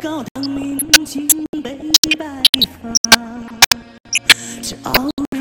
高堂明镜悲白发，是傲